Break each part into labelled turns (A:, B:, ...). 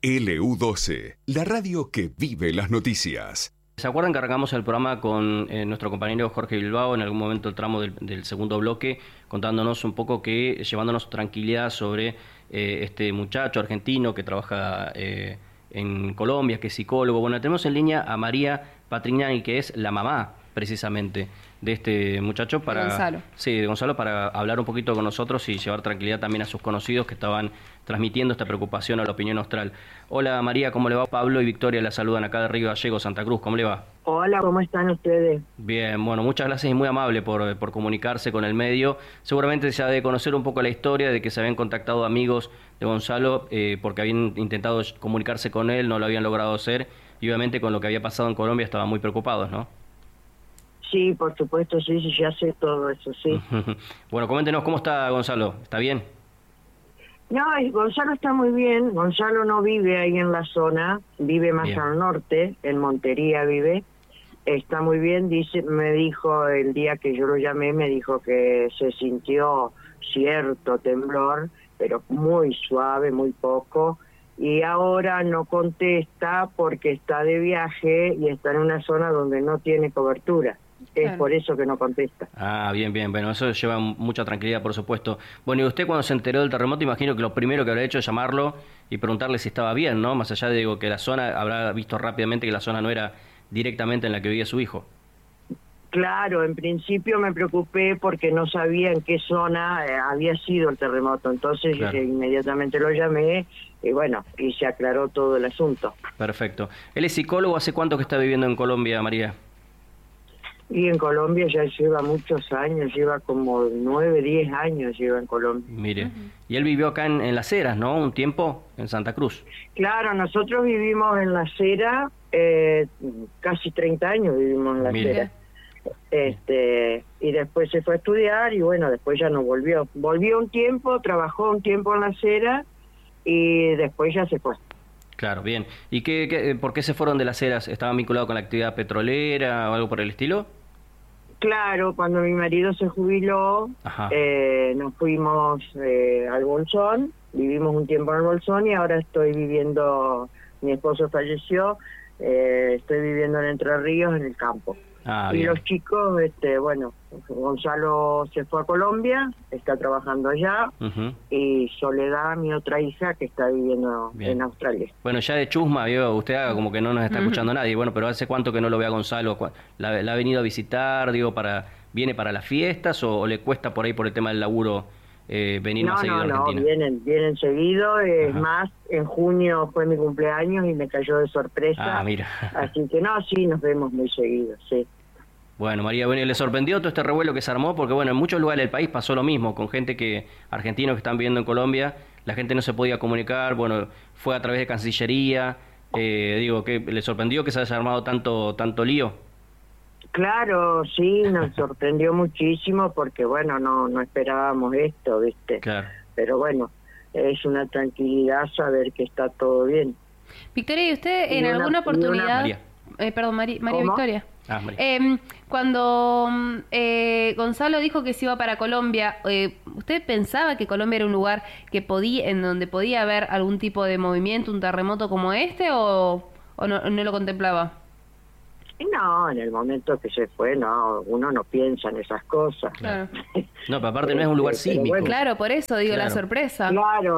A: LU12, la radio que vive las noticias.
B: ¿Se acuerdan que arrancamos el programa con nuestro compañero Jorge Bilbao en algún momento el tramo del segundo bloque, contándonos un poco llevándonos tranquilidad sobre este muchacho argentino que trabaja en Colombia, que es psicólogo? Bueno, tenemos en línea a María Patrignani, que es la mamá precisamente de este muchacho, para
C: Gonzalo.
B: Sí, de Gonzalo, para hablar un poquito con nosotros y llevar tranquilidad también a sus conocidos que estaban transmitiendo esta preocupación a la opinión austral. Hola María, ¿cómo le va? Pablo y Victoria la saludan acá de Río Gallegos, Santa Cruz, ¿cómo le va?
D: Hola, ¿cómo están ustedes?
B: Bien, bueno, muchas gracias y muy amable por comunicarse con el medio. Seguramente se ha de conocer un poco la historia de que se habían contactado amigos de Gonzalo porque habían intentado comunicarse con él, no lo habían logrado hacer, y obviamente con lo que había pasado en Colombia estaban muy preocupados, ¿no?
D: Sí, por supuesto, sí, ya sé todo eso, sí.
B: Bueno, coméntenos, ¿cómo está Gonzalo? ¿Está bien?
D: No, Gonzalo está muy bien. Gonzalo no vive ahí en la zona, vive más
B: Bien.
D: al norte, en Montería vive. Está muy bien, me dijo el día que yo lo llamé, me dijo que se sintió cierto temblor, pero muy suave, muy poco. Y ahora no contesta porque está de viaje y está en una zona donde no tiene cobertura. Es
C: Claro.
D: por eso que no contesta.
B: Ah, bien, bien, bueno, eso lleva mucha tranquilidad, por supuesto. Bueno, y usted cuando se enteró del terremoto, imagino que lo primero que habrá hecho es llamarlo y preguntarle si estaba bien, ¿no? Más allá de que la zona, habrá visto rápidamente que la zona no era directamente en la que vivía su hijo.
D: Claro, en principio me preocupé porque no sabía en qué zona había sido el terremoto, entonces
B: Claro.
D: inmediatamente lo llamé y bueno, y se aclaró todo el asunto.
B: Perfecto. ¿Él es psicólogo? ¿Hace cuánto que está viviendo en Colombia, María?
D: Y en Colombia ya lleva muchos años, lleva como 9, 10 años lleva en Colombia.
B: Mire, y él vivió acá en Las Heras, ¿no? Un tiempo en Santa Cruz.
D: Claro, nosotros vivimos en La Cera, casi 30 años vivimos en La
B: Mire.
D: Cera. Y después se fue a estudiar y bueno, después ya no volvió. Volvió un tiempo, trabajó un tiempo en La Cera y después ya se fue.
B: Claro, bien. ¿Y por qué se fueron de Las Heras? ¿Estaban vinculados con la actividad petrolera o algo por el estilo?
D: Claro, cuando mi marido se jubiló,
B: Ajá.
D: nos fuimos al Bolsón, vivimos un tiempo en el Bolsón y ahora estoy viviendo, mi esposo falleció, estoy viviendo en Entre Ríos, en el campo.
B: Ah,
D: Y
B: bien.
D: los chicos, bueno, Gonzalo se fue a Colombia, está trabajando allá,
B: Ujú.
D: y Soledad, mi otra hija, que está viviendo
B: Bien.
D: en Australia.
B: Bueno, ya de chusma, vio, usted haga como que no nos está escuchando nadie. Bueno, pero ¿hace cuánto que no lo ve a Gonzalo? ¿La ha venido a visitar, digo, viene para las fiestas o le cuesta por ahí por el tema del laburo venir más seguido a Argentina?
D: vienen seguido, es
B: Ajá.
D: más, en junio fue mi cumpleaños y me cayó de sorpresa.
B: Ah, mira.
D: Así que no, sí, nos vemos muy seguido, sí.
B: Bueno, María, bueno, ¿le sorprendió todo este revuelo que se armó? Porque bueno, en muchos lugares del país pasó lo mismo, con argentinos que están viviendo en Colombia, la gente no se podía comunicar, bueno, fue a través de Cancillería, digo, ¿que le sorprendió que se haya armado tanto lío?
D: Claro, sí, nos sorprendió muchísimo porque, bueno, no esperábamos esto, ¿viste?
B: Claro.
D: Pero bueno, es una tranquilidad saber que está todo bien.
C: Victoria, ¿y usted
D: Y
C: en
D: una-
C: alguna
D: y una-
C: oportunidad...
B: María.
C: Perdón, María
D: ¿Cómo?
C: Victoria.
B: Ah, María.
C: Cuando Gonzalo dijo que se iba para Colombia, ¿usted pensaba que Colombia era un lugar en donde podía haber algún tipo de movimiento, un terremoto como este, o no lo contemplaba?
D: Y no, en el momento que se fue, no, uno no piensa en esas cosas.
C: Claro.
B: No, pero aparte no es un lugar
D: Pero
B: sísmico.
D: bueno.
C: Claro, por eso digo la
B: Claro.
C: sorpresa.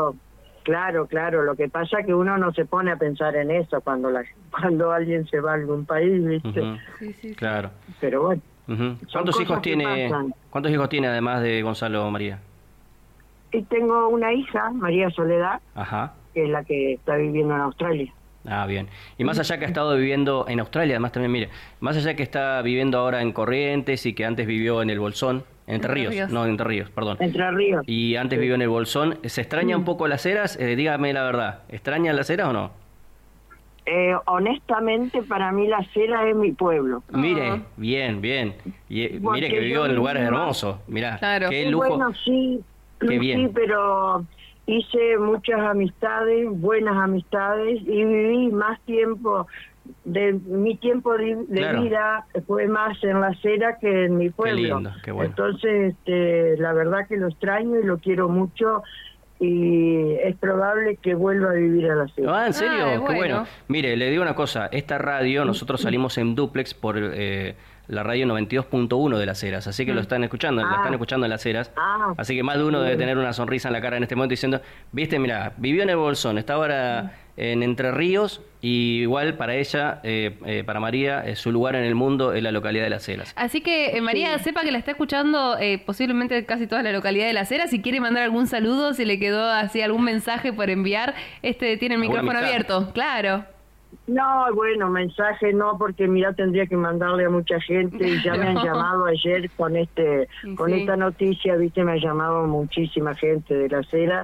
D: Claro, lo que pasa es que uno no se pone a pensar en eso cuando alguien se va a algún país, ¿viste?
B: Ujú.
C: Sí.
D: Pero bueno,
B: Ujú.
D: Son cosas que pasan.
B: ¿Cuántos hijos tiene además de Gonzalo, María?
D: y tengo una hija, María Soledad,
B: Ajá.
D: que es la que está viviendo en Australia.
B: Ah, bien. Y más allá que ha estado viviendo en Australia, además también, mire, más allá que está viviendo ahora en Corrientes y que antes vivió en el Bolsón, en Entre Ríos, no, en Entre Ríos, perdón.
D: Entre Ríos.
B: Y antes vivió en el Bolsón, ¿se extraña un poco Las Heras? Dígame la verdad, ¿extraña Las Heras o no?
D: Honestamente, para mí La Cera es mi pueblo.
B: Mire, bien. Y,
D: Porque
B: mire que vivió
D: yo
B: en lugares
D: misma-
B: hermosos, mirá,
C: Claro.
B: qué
D: Y
B: lujo.
D: bueno, sí,
B: Qué bien.
D: sí, pero hice muchas amistades, buenas amistades, y viví más tiempo, mi tiempo de
B: Claro.
D: vida fue más en La Cera que en mi pueblo.
B: lindo, qué bueno.
D: Entonces, la verdad que lo extraño y lo quiero mucho. y es probable que vuelva a vivir a la ciudad.
B: Ah, ¿en serio?
C: Ah,
B: Qué
C: bueno.
B: bueno. Mire, le digo una cosa, esta radio, nosotros salimos en duplex por la radio 92.1 de Las Heras, así que lo están escuchando, la están escuchando en Las Heras, así que más de uno debe tener una sonrisa en la cara en este momento diciendo, viste, mira, vivió en el Bolsón, está ahora en Entre Ríos, y igual para ella, para María, su lugar en el mundo es la localidad de Las Heras.
C: Así que María, sepa que la está escuchando posiblemente casi toda la localidad de Las Heras. Si quiere mandar algún saludo, si le quedó así algún mensaje por enviar, tiene el micrófono abierto. Claro.
D: No, bueno, mensaje no, porque mira, tendría que mandarle a mucha gente y ya me han llamado ayer con esta noticia, viste, me ha llamado muchísima gente de Las Heras,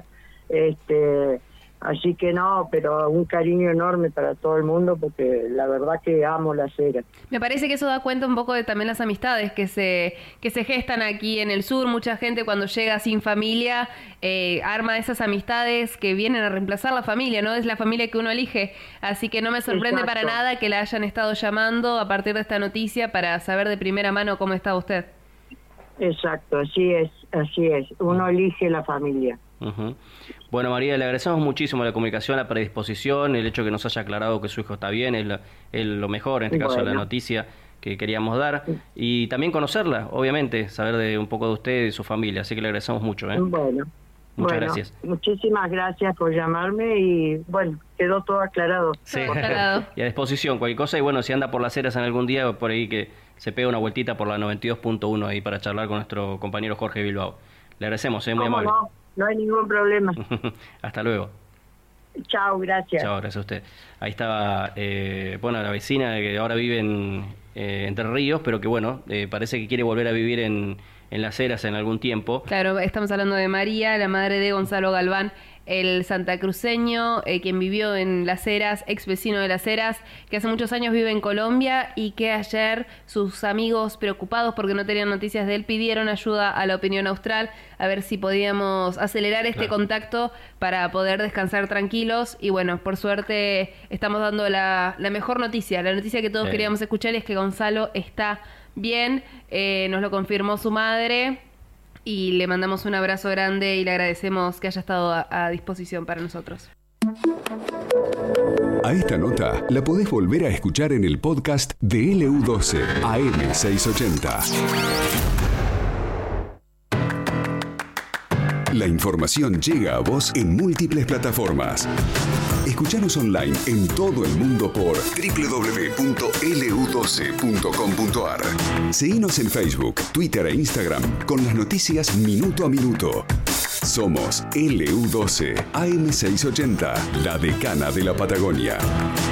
D: así que no, pero un cariño enorme para todo el mundo, porque la verdad que amo Las Heras.
C: Me parece que eso da cuenta un poco de también las amistades que se gestan aquí en el sur. Mucha gente cuando llega sin familia arma esas amistades que vienen a reemplazar la familia, ¿no? Es la familia que uno elige. Así que no me sorprende para nada que la hayan estado llamando a partir de esta noticia para saber de primera mano cómo está usted.
D: Exacto, así es. Uno elige la familia.
B: Uh-huh. Bueno, María, le agradecemos muchísimo la comunicación, la predisposición, el hecho que nos haya aclarado que su hijo está bien, es lo mejor, en este caso la noticia que queríamos dar, y también conocerla, obviamente, saber de un poco de usted y de su familia, así que le agradecemos mucho.
D: Bueno,
B: muchas gracias.
D: Muchísimas gracias por llamarme y bueno, quedó todo aclarado.
B: Sí. Y a disposición, cualquier cosa, y bueno, si anda por Las Heras en algún día, por ahí que se pega una vueltita por la 92.1 ahí para charlar con nuestro compañero Jorge Bilbao. Le agradecemos, muy amable.
D: No hay ningún problema.
B: Hasta luego.
D: Chao, gracias.
B: Chao, gracias a usted. Ahí estaba, la vecina que ahora vive en Entre Ríos, pero que parece que quiere volver a vivir en Las Heras en algún tiempo.
C: Claro, estamos hablando de María, la madre de Gonzalo Galván, el santacruceño, quien vivió en Las Heras, ex vecino de Las Heras, que hace muchos años vive en Colombia y que ayer sus amigos, preocupados porque no tenían noticias de él, pidieron ayuda a la Opinión Austral a ver si podíamos acelerar este contacto para poder descansar tranquilos. Y bueno, por suerte estamos dando la mejor noticia, la noticia que todos queríamos escuchar, es que Gonzalo está bien, nos lo confirmó su madre. Y le mandamos un abrazo grande y le agradecemos que haya estado a disposición para nosotros.
A: A esta nota la podés volver a escuchar en el podcast de LU12 AM680. La información llega a vos en múltiples plataformas. Escuchanos online en todo el mundo por www.lu12.com.ar. Seguinos en Facebook, Twitter e Instagram con las noticias minuto a minuto. Somos LU12 AM680, la decana de la Patagonia.